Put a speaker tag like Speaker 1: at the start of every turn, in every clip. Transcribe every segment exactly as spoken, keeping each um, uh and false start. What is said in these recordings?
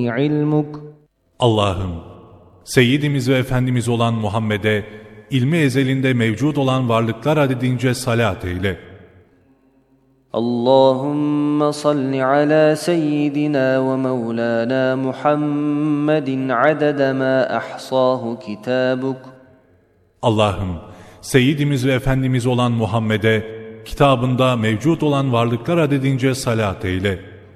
Speaker 1: علمك.
Speaker 2: Allah'ım, Seyyidimiz ve Efendimiz olan Muhammed'e, ilmi ezelinde mevcut olan varlıklar adedince salat eyle.
Speaker 1: اللهم صل على سيدنا ومولانا محمد عدد ما أحصاه كتابك.
Speaker 2: Allah'ım, Seyyidimiz ve Efendimiz olan Muhammed'e, kitabında mevcut olan varlıklar adedince salat eyle.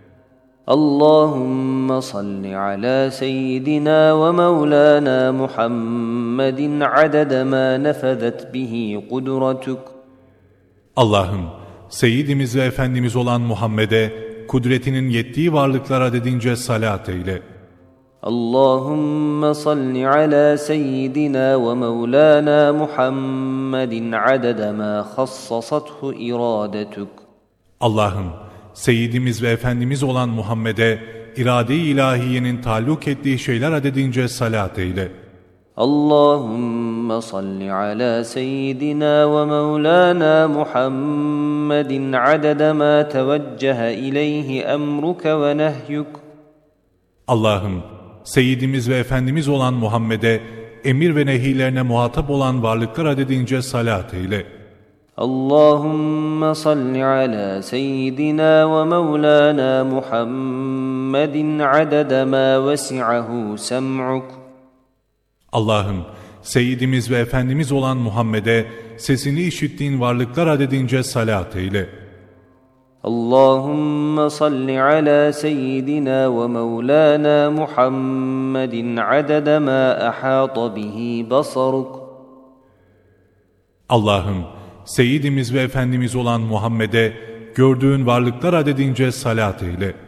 Speaker 1: اللهم صل على سيدنا ومولانا محمد عدد ما نفذت به قدرتك.
Speaker 2: Allah'ım, Seyyidimiz ve Efendimiz olan Muhammed'e, kudretinin yettiği varlıklar adedince salat eyle.
Speaker 1: اللهم صل على سيدنا ومولانا محمد عدد ما خصصته إرادتك.
Speaker 2: Allah'ım, Seyyidimiz ve Efendimiz olan Muhammed'e, irade-i ilahiyenin taalluk ettiği şeyler adedince salat eyle.
Speaker 1: اللهم صل على سيدنا ومولانا محمد عدد ما توجه إليه أمرك ونهيك.
Speaker 2: Allah'ım, Seyyidimiz ve Efendimiz olan Muhammed'e, emir ve nehilerine muhatap olan varlıklar adedince salat eyle.
Speaker 1: اللهم صل على سيدنا ومولانا محمد عدد ما وسعه سمعك.
Speaker 2: Allah'ım, Seyyidimiz ve Efendimiz olan Muhammed'e, sesini işittiğin varlıklar adedince salat eyle.
Speaker 1: اللهم صل على سيدنا ومولانا محمد عدد ما أحاط به بصرك.
Speaker 2: Allah'ım, Seyyidimiz ve Efendimiz olan Muhammed'e, gördüğün varlıklar adedince salat eyle.